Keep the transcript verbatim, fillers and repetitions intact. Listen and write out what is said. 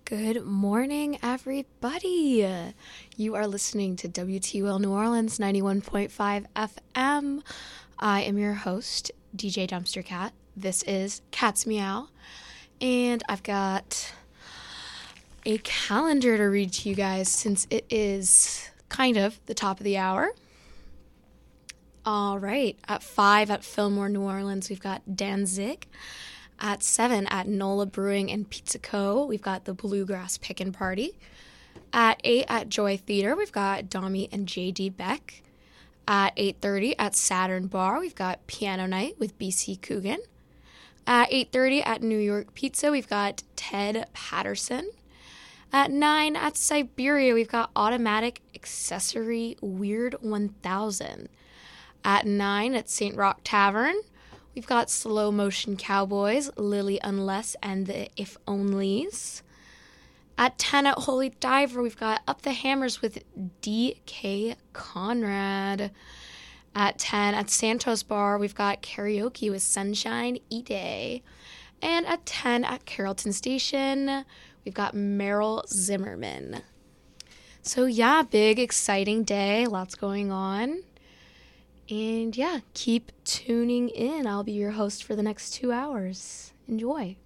Good morning, everybody. You are listening to W T U L New Orleans ninety-one point five F M. I am your host, D J Dumpster Cat. This is Cat's Meow, and I've got a calendar to read to you guys since it is kind of the top of the hour. All right, at five at Fillmore, New Orleans, we've got Danzig. At seven, at NOLA Brewing and Pizza Co., we've got the Bluegrass Pickin' Party. At eight, at Joy Theater, we've got Domi and J D Beck. At eight thirty, at Saturn Bar, we've got Piano Night with B C Coogan. At eight thirty, at New York Pizza, we've got Ted Patterson. At nine, at Siberia, we've got Automatic Accessory Weird one thousand. At nine, at Saint Rock Tavern, we've got Slow Motion Cowboys, Lily Unless, and the If Onlys. At ten at Holy Diver, we've got Up the Hammers with D K Conrad. At ten at Santos Bar, we've got Karaoke with Sunshine E-Day. And at ten at Carrollton Station, we've got Meryl Zimmerman. So yeah, big, exciting day, lots going on. And yeah, keep tuning in. I'll be your host for the next two hours. Enjoy.